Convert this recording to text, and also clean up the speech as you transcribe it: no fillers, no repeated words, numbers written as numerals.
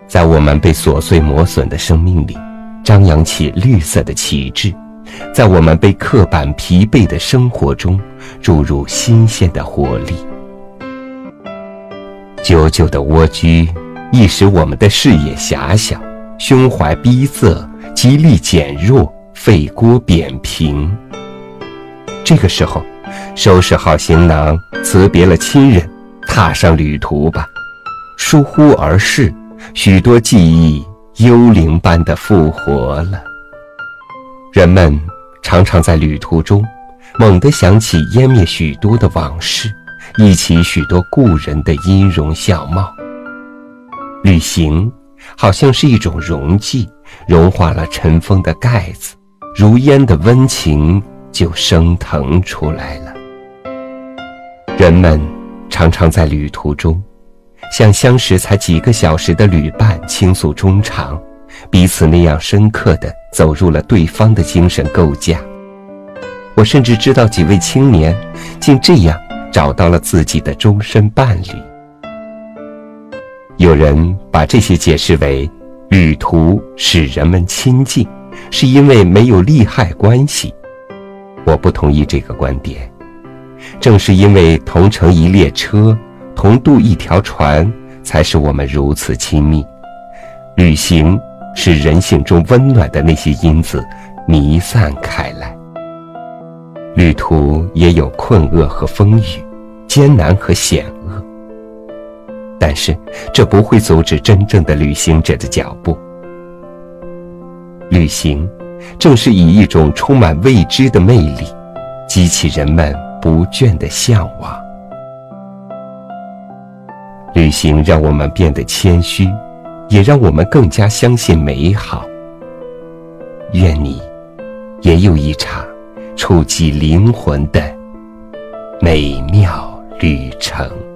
在我们被琐碎磨损的生命里，张扬起绿色的旗帜，在我们被刻板疲惫的生活中，注入新鲜的活力。久久的蜗居，易使我们的视野狭小，胸怀逼仄，肌力减弱，肺锅扁平。这个时候，收拾好行囊，辞别了亲人，踏上旅途吧。疏忽而逝，许多记忆幽灵般的复活了。人们常常在旅途中猛地想起湮灭许多的往事，忆起许多故人的音容笑貌。旅行好像是一种溶剂，融化了尘封的盖子，如烟的温情就升腾出来了。人们常常在旅途中向相识才几个小时的旅伴倾诉衷肠，彼此那样深刻地走入了对方的精神构架。我甚至知道几位青年竟这样找到了自己的终身伴侣。有人把这些解释为旅途使人们亲近，是因为没有利害关系。我不同意这个观点。正是因为同乘一列车，同渡一条船，才使我们如此亲密。旅行使人性中温暖的那些因子弥散开来。旅途也有困厄和风雨，艰难和险恶，但是这不会阻止真正的旅行者的脚步。旅行正是以一种充满未知的魅力，激起人们不倦的向往。旅行让我们变得谦虚，也让我们更加相信美好。愿你也有一场触及灵魂的美妙旅程。